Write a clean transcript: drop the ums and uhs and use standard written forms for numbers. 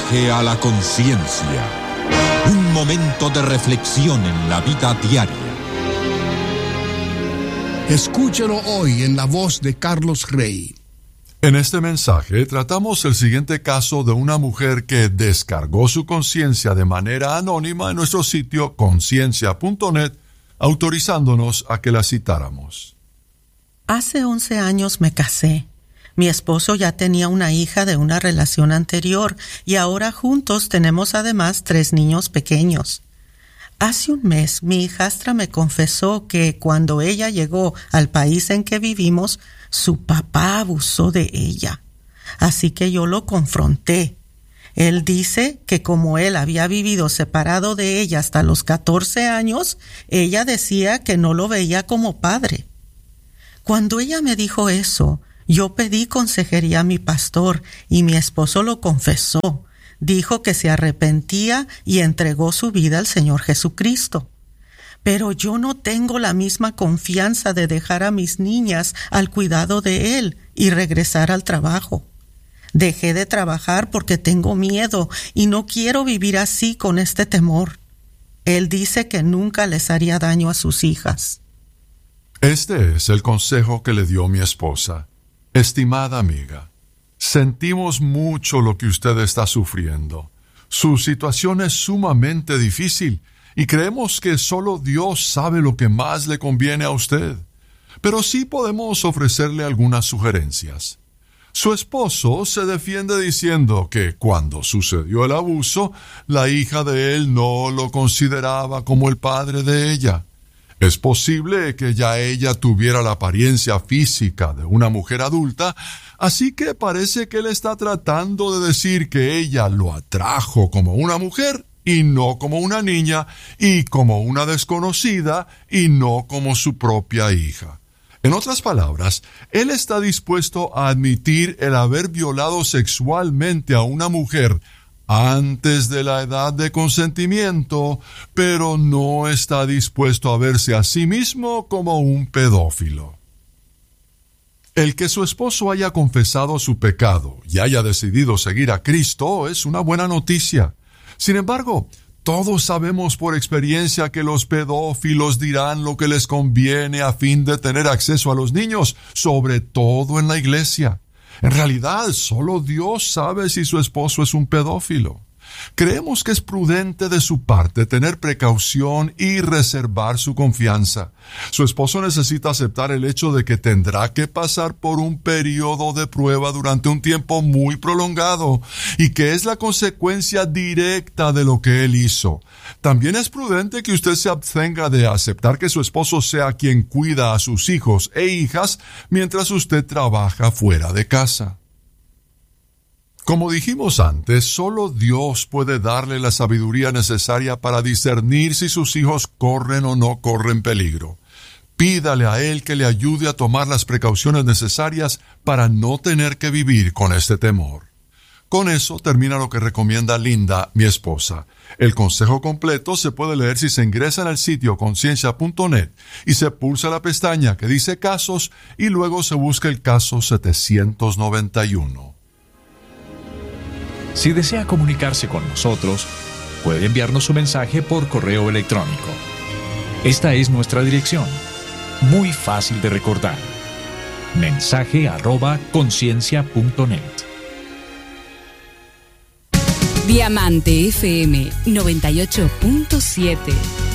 Viaje a la conciencia. Un momento de reflexión en la vida diaria. Escúchelo hoy en la voz de Carlos Rey. En este mensaje tratamos el siguiente caso de una mujer que descargó su conciencia de manera anónima en nuestro sitio conciencia.net, autorizándonos a que la citáramos. Hace 11 años me casé. Mi esposo ya tenía una hija de una relación anterior y ahora juntos tenemos además 3 niños pequeños. Hace un mes mi hijastra me confesó que cuando ella llegó al país en que vivimos, su papá abusó de ella. Así que yo lo confronté. Él dice que como él había vivido separado de ella hasta los 14 años, ella decía que no lo veía como padre. Cuando ella me dijo eso, yo pedí consejería a mi pastor y mi esposo lo confesó. Dijo que se arrepentía y entregó su vida al Señor Jesucristo. Pero yo no tengo la misma confianza de dejar a mis niñas al cuidado de él y regresar al trabajo. Dejé de trabajar porque tengo miedo y no quiero vivir así con este temor. Él dice que nunca les haría daño a sus hijas. Este es el consejo que le dio mi esposa. Estimada amiga, sentimos mucho lo que usted está sufriendo. Su situación es sumamente difícil y creemos que solo Dios sabe lo que más le conviene a usted. Pero sí podemos ofrecerle algunas sugerencias. Su esposo se defiende diciendo que cuando sucedió el abuso, la hija de él no lo consideraba como el padre de ella. Es posible que ya ella tuviera la apariencia física de una mujer adulta, así que parece que él está tratando de decir que ella lo atrajo como una mujer y no como una niña, y como una desconocida y no como su propia hija. En otras palabras, él está dispuesto a admitir el haber violado sexualmente a una mujer antes de la edad de consentimiento, pero no está dispuesto a verse a sí mismo como un pedófilo. El que su esposo haya confesado su pecado y haya decidido seguir a Cristo es una buena noticia. Sin embargo, todos sabemos por experiencia que los pedófilos dirán lo que les conviene a fin de tener acceso a los niños, sobre todo en la iglesia. En realidad, solo Dios sabe si su esposo es un pedófilo. Creemos que es prudente de su parte tener precaución y reservar su confianza. Su esposo necesita aceptar el hecho de que tendrá que pasar por un periodo de prueba durante un tiempo muy prolongado y que es la consecuencia directa de lo que él hizo. También es prudente que usted se abstenga de aceptar que su esposo sea quien cuida a sus hijos e hijas mientras usted trabaja fuera de casa. Como dijimos antes, solo Dios puede darle la sabiduría necesaria para discernir si sus hijos corren o no corren peligro. Pídale a Él que le ayude a tomar las precauciones necesarias para no tener que vivir con este temor. Con eso termina lo que recomienda Linda, mi esposa. El consejo completo se puede leer si se ingresa en el sitio conciencia.net y se pulsa la pestaña que dice casos y luego se busca el caso 791. Si desea comunicarse con nosotros, puede enviarnos su mensaje por correo electrónico. Esta es nuestra dirección, muy fácil de recordar: mensaje@conciencia.net. Diamante FM 98.7